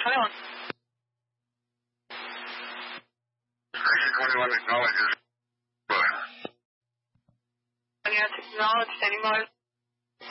21. Station 21 acknowledges. Yeah, it's acknowledged. Any more?